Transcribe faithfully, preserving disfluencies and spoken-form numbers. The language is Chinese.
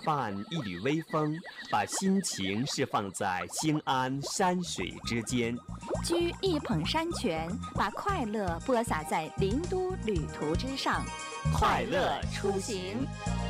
伴一缕微风，把心情释放在兴安山水之间； 掬一捧山泉，把快乐播撒在林都旅途之上。 快乐出行。